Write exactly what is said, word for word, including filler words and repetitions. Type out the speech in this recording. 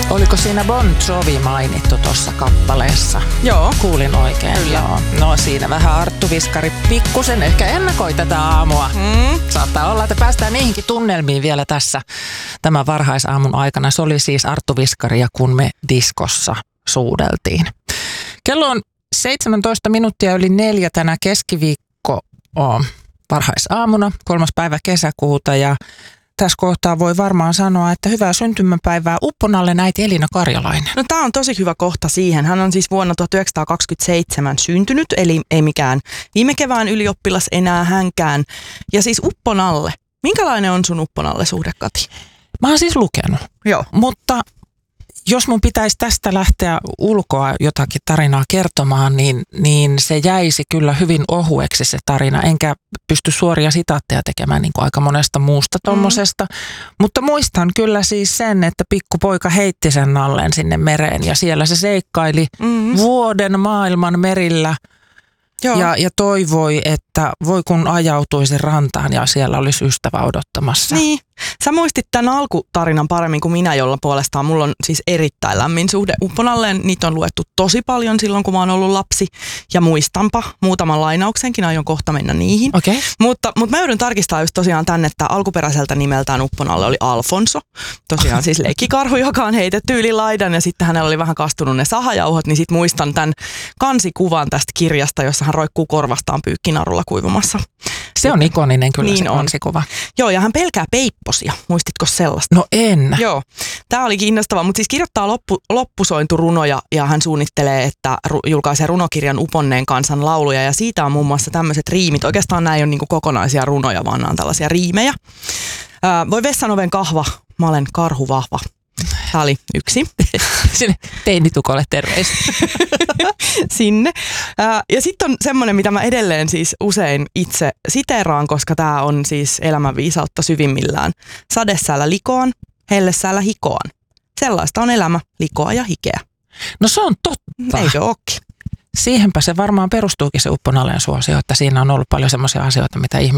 Oliko siinä Bon Jovi mainittu tuossa kappaleessa? Joo. Kuulin oikein. Kyllä. Joo. No siinä vähän Arttu Viskari pikkusen ehkä ennakoi tätä aamua. Mm. Saattaa olla, että päästään niihinkin tunnelmiin vielä tässä tämän varhaisaamun aikana. Se oli siis Arttu Viskaria, kun me diskossa suudeltiin. Kello on seitsemäntoista minuuttia yli neljä tänä keskiviikko on varhaisaamuna, kolmas päivä kesäkuuta ja tässä kohtaa voi varmaan sanoa, että hyvää syntymäpäivää Upponalle äiti Elina Karjalainen. No tämä on tosi hyvä kohta siihen. Hän on siis vuonna tuhatyhdeksänsataakaksikymmentäseitsemän syntynyt, eli ei mikään viime kevään ylioppilas enää hänkään. Ja siis Upponalle. Minkälainen on sun Upponalle suhde, Kati? Mä oon siis lukenut, Joo. mutta jos mun pitäisi tästä lähteä ulkoa jotakin tarinaa kertomaan, niin, niin se jäisi kyllä hyvin ohueksi se tarina. Enkä pysty suoria sitaatteja tekemään niin kuin aika monesta muusta tommosesta. Mm. Mutta muistan kyllä siis sen, että pikkupoika heitti sen nalleen sinne mereen ja siellä se seikkaili mm. vuoden maailman merillä. Ja, ja toivoi, että voi kun ajautuisi rantaan ja siellä olisi ystävä odottamassa. Niin. Sä muistit tämän alkutarinan paremmin kuin minä, jolla puolestaan mulla on siis erittäin lämmin suhde Upponalleen. Niitä on luettu tosi paljon silloin, kun mä oon ollut lapsi. Ja muistanpa muutaman lainauksenkin, aion kohta mennä niihin. Okay. Mutta, mutta mä joudun tarkistaa just tosiaan tänne, että alkuperäiseltä nimeltään Upponalle oli Alfonso. Tosiaan siis leikkikarhu, joka on heitetty yli laidan ja sitten hänellä oli vähän kastunut ne sahajauhot. Niin sit muistan tämän kansikuvan tästä kirjasta, jossa hän roikkuu korvastaan pyykkinarulla kuivumassa. Se on ikoninen kyllä niin se kansikuva. Joo, ja hän pelkää peipposia. Muistitko sellaista? No en. Joo, tämä oli kiinnostavaa, mutta siis kirjoittaa loppu, loppusointurunoja ja hän suunnittelee, että ru, julkaisee runokirjan Uponneen kansan lauluja ja siitä on muun muassa tämmöiset riimit. Oikeastaan nämä ei ole niin kuin kokonaisia runoja, vaan nämä on tällaisia riimejä. Ää, voi vessanoven kahva, mä olen karhu vahva. Tämä oli yksi. Sinne teinitukolle terveisiä. Sinne. Ää, ja sitten on semmoinen, mitä mä edelleen siis usein itse siteeraan, koska tämä on siis elämänviisautta syvimmillään. Sadesäällä likoan, hellesäällä hikoan. Sellaista on elämä, likoa ja hikeä. No se on totta. Eikö ookin? Siihenpä se varmaan perustuukin se Upponalleen suosio, että siinä on ollut paljon semmoisia asioita, mitä ihmiset